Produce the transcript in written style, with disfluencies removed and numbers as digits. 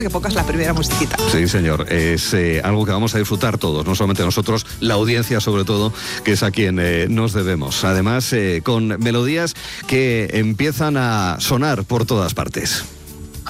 que pocas la primera musiquita. Sí, señor, es algo que vamos a disfrutar todos, no solamente nosotros, la audiencia sobre todo, que es a quien nos debemos. Además, con melodías que empiezan a sonar por todas partes.